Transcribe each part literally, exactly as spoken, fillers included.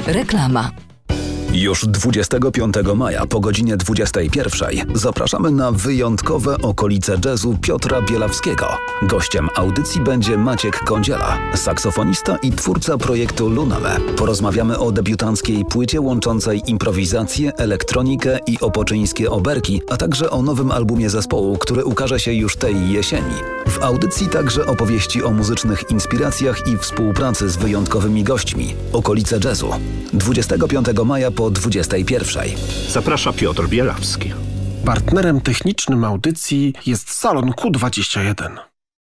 Reklama. Już dwudziestego piątego maja po godzinie dwudziestej pierwszej zapraszamy na wyjątkowe okolice jazzu Piotra Bielawskiego. Gościem audycji będzie Maciek Kądziela, saksofonista i twórca projektu Luname. Porozmawiamy o debiutanckiej płycie łączącej improwizację, elektronikę i opoczyńskie oberki, a także o nowym albumie zespołu, który ukaże się już tej jesieni. W audycji także opowieści o muzycznych inspiracjach i współpracy z wyjątkowymi gośćmi. Okolice jazzu. dwudziestego piątego maja po dwudziestej pierwszej. Zaprasza Piotr Bielawski. Partnerem technicznym audycji jest Salon Q dwadzieścia jeden.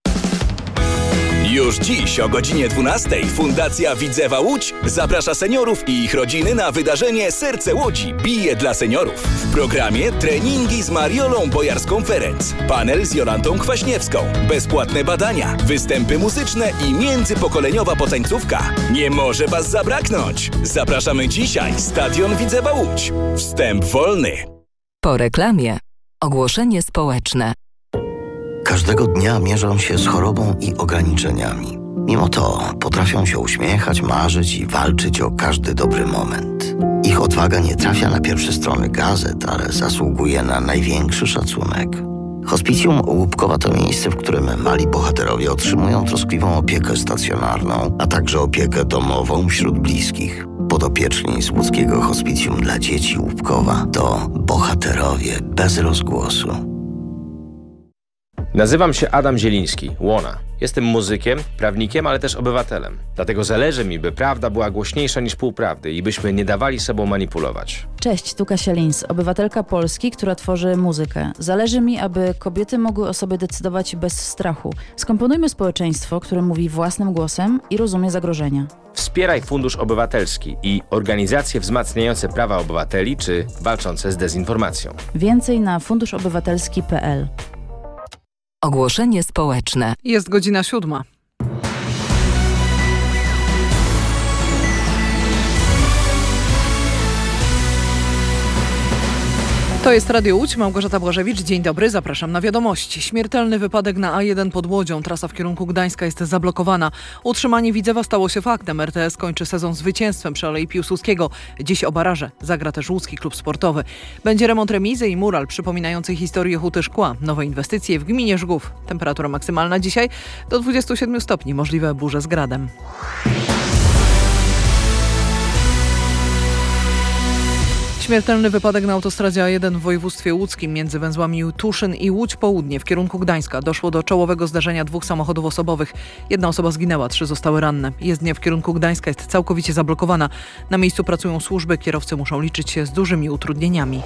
Już dziś o godzinie dwunastej Fundacja Widzewa Łódź zaprasza seniorów i ich rodziny na wydarzenie Serce Łodzi bije dla seniorów. W programie treningi z Mariolą Bojarską-Ferenc, panel z Jolantą Kwaśniewską, bezpłatne badania, występy muzyczne i międzypokoleniowa potańcówka. Nie może Was zabraknąć! Zapraszamy dzisiaj, Stadion Widzewa Łódź. Wstęp wolny. Po reklamie ogłoszenie społeczne. Każdego dnia mierzą się z chorobą i ograniczeniami. Mimo to potrafią się uśmiechać, marzyć i walczyć o każdy dobry moment. Ich odwaga nie trafia na pierwsze strony gazet, ale zasługuje na największy szacunek. Hospicjum Łupkowa to miejsce, w którym mali bohaterowie otrzymują troskliwą opiekę stacjonarną, a także opiekę domową wśród bliskich. Podopieczni z łódzkiego Hospicjum dla dzieci Łupkowa to bohaterowie bez rozgłosu. Nazywam się Adam Zieliński, Łona. Jestem muzykiem, prawnikiem, ale też obywatelem. Dlatego zależy mi, by prawda była głośniejsza niż półprawdy i byśmy nie dawali sobą manipulować. Cześć, tu Kasia Lins, obywatelka Polski, która tworzy muzykę. Zależy mi, aby kobiety mogły o sobie decydować bez strachu. Skomponujmy społeczeństwo, które mówi własnym głosem i rozumie zagrożenia. Wspieraj Fundusz Obywatelski i organizacje wzmacniające prawa obywateli czy walczące z dezinformacją. Więcej na funduszobywatelski kropka p l. Ogłoszenie społeczne. Jest godzina siódma. To jest Radio Łódź, Małgorzata Błażewicz. Dzień dobry, zapraszam na wiadomości. Śmiertelny wypadek na A jeden pod Łodzią. Trasa w kierunku Gdańska jest zablokowana. Utrzymanie Widzewa stało się faktem. R T S kończy sezon zwycięstwem przy Alei Piłsudskiego. Dziś o baraże zagra też łódzki klub sportowy. Będzie remont remizy i mural przypominający historię Huty Szkła. Nowe inwestycje w gminie Żgów. Temperatura maksymalna dzisiaj do dwudziestu siedmiu stopni. Możliwe burze z gradem. Śmiertelny wypadek na autostradzie A jeden w województwie łódzkim między węzłami Tuszyn i Łódź Południe w kierunku Gdańska. Doszło do czołowego zdarzenia dwóch samochodów osobowych. Jedna osoba zginęła, trzy zostały ranne. Jezdnia w kierunku Gdańska jest całkowicie zablokowana. Na miejscu pracują służby, kierowcy muszą liczyć się z dużymi utrudnieniami.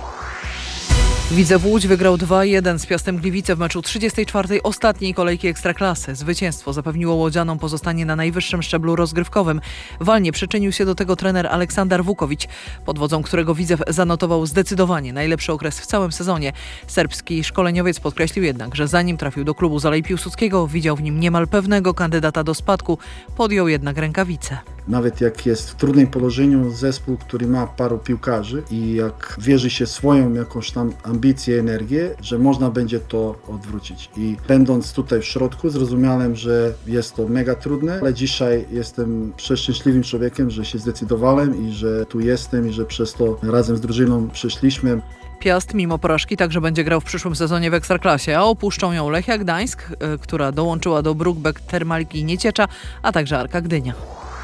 Widzew Łódź wygrał dwa jeden z Piastem Gliwice w meczu trzydziestej czwartej ostatniej kolejki Ekstraklasy. Zwycięstwo zapewniło łodzianom pozostanie na najwyższym szczeblu rozgrywkowym. Walnie przyczynił się do tego trener Aleksander Wukowicz, pod wodzą którego Widzew zanotował zdecydowanie najlepszy okres w całym sezonie. Serbski szkoleniowiec podkreślił jednak, że zanim trafił do klubu z Alei Piłsudskiego, widział w nim niemal pewnego kandydata do spadku. Podjął jednak rękawice. Nawet jak jest w trudnym położeniu zespół, który ma paru piłkarzy i jak wierzy się swoją jakąś tam ambicję, energię, że można będzie to odwrócić. I będąc tutaj w środku zrozumiałem, że jest to mega trudne, ale dzisiaj jestem przeszczęśliwym człowiekiem, że się zdecydowałem i że tu jestem i że przez to razem z drużyną przeszliśmy. Piast mimo porażki także będzie grał w przyszłym sezonie w Ekstraklasie, a opuszczą ją Lechia Gdańsk, która dołączyła do Brookbek Termalki Nieciecza, a także Arka Gdynia.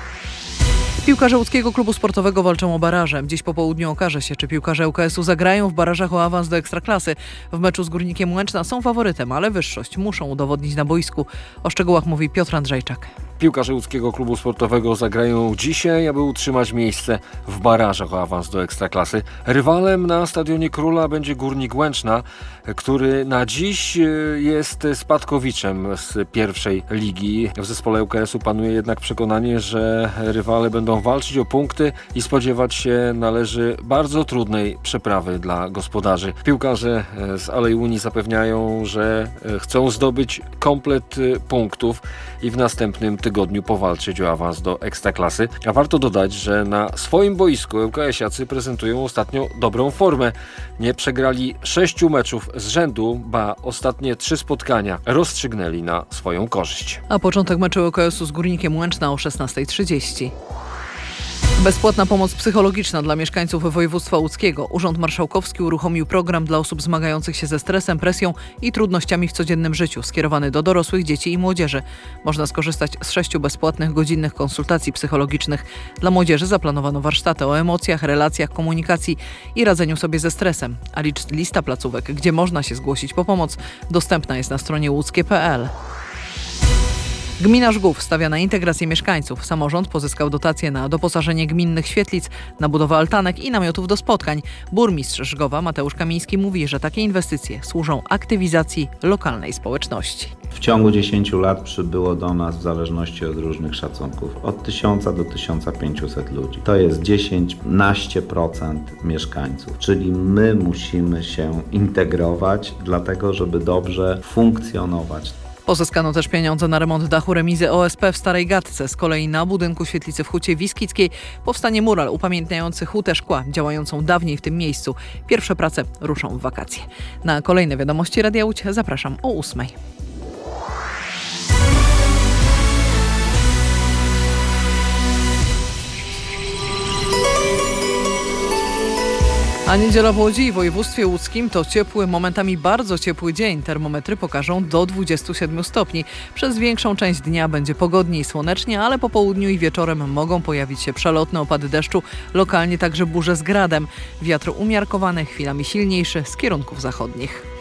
Piłkarze łódzkiego klubu sportowego walczą o baraże. Dziś po południu okaże się, czy piłkarze Ł K S u zagrają w barażach o awans do Ekstraklasy. W meczu z Górnikiem Łęczna są faworytem, ale wyższość muszą udowodnić na boisku. O szczegółach mówi Piotr Andrzejczak. Piłkarze łódzkiego klubu sportowego zagrają dzisiaj, aby utrzymać miejsce w barażach o awans do Ekstraklasy. Rywalem na Stadionie Króla będzie Górnik Łęczna, który na dziś jest spadkowiczem z pierwszej ligi. W zespole Ł K S u panuje jednak przekonanie, że rywale będą walczyć o punkty i spodziewać się należy bardzo trudnej przeprawy dla gospodarzy. Piłkarze z Alei Unii zapewniają, że chcą zdobyć komplet punktów i w następnym tygodniu powalczyć o awans do Ekstraklasy. A warto dodać, że na swoim boisku ŁKS-iacy prezentują ostatnio dobrą formę. Nie przegrali sześciu meczów z rzędu, ba ostatnie trzy spotkania rozstrzygnęli na swoją korzyść. A początek meczu ŁKS-u z Górnikiem Łęczna o szesnastej trzydzieści. Bezpłatna pomoc psychologiczna dla mieszkańców województwa łódzkiego. Urząd Marszałkowski uruchomił program dla osób zmagających się ze stresem, presją i trudnościami w codziennym życiu, skierowany do dorosłych, dzieci i młodzieży. Można skorzystać z sześciu bezpłatnych godzinnych konsultacji psychologicznych. Dla młodzieży zaplanowano warsztaty o emocjach, relacjach, komunikacji i radzeniu sobie ze stresem. A lista placówek, gdzie można się zgłosić po pomoc, dostępna jest na stronie łódzkie kropka p l. Gmina Żgów stawia na integrację mieszkańców. Samorząd pozyskał dotacje na doposażenie gminnych świetlic, na budowę altanek i namiotów do spotkań. Burmistrz Żgowa Mateusz Kamiński mówi, że takie inwestycje służą aktywizacji lokalnej społeczności. W ciągu dziesięciu lat przybyło do nas, w zależności od różnych szacunków, od tysiąca do tysiąca pięciuset ludzi. To jest dziesięć do piętnastu procent mieszkańców, czyli my musimy się integrować, dlatego żeby dobrze funkcjonować. Pozyskano też pieniądze na remont dachu remizy O S P w Starej Gatce. Z kolei na budynku świetlicy w Hucie Wiskickiej powstanie mural upamiętniający hutę szkła, działającą dawniej w tym miejscu. Pierwsze prace ruszą w wakacje. Na kolejne wiadomości Radia Łódź zapraszam o ósmej. A niedziela w Łodzi i województwie łódzkim to ciepły, momentami bardzo ciepły dzień. Termometry pokażą do dwudziestu siedmiu stopni. Przez większą część dnia będzie pogodnie i słonecznie, ale po południu i wieczorem mogą pojawić się przelotne opady deszczu, lokalnie także burze z gradem. Wiatr umiarkowany, chwilami silniejszy z kierunków zachodnich.